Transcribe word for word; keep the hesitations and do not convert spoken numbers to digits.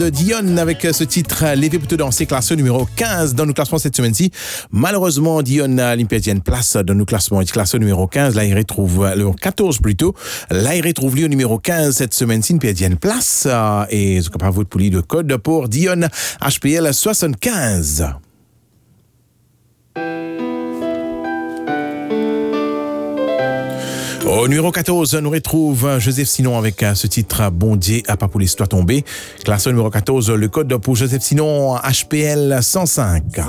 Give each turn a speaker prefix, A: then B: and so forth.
A: de Dion avec ce titre Lévé pour te danser, classé numéro quinze dans nos classements cette semaine-ci. Malheureusement, Dion a une place dans nos classements, classé numéro quinze. Là, il retrouve le quatorze plutôt. Là, il retrouve lui au numéro quinze cette semaine-ci, une place. Et je comprends votre poulie de code pour Dion H P L soixante-quinze. Au numéro quatorze, nous retrouve Joseph Sinon avec ce titre Bon Dieu à pas pour l'histoire tombée. Classe numéro quatorze, le code pour Joseph Sinon H P L cent cinq.